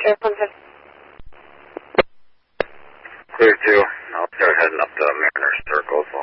Clear 2. I'll start heading up the Mariner Circle.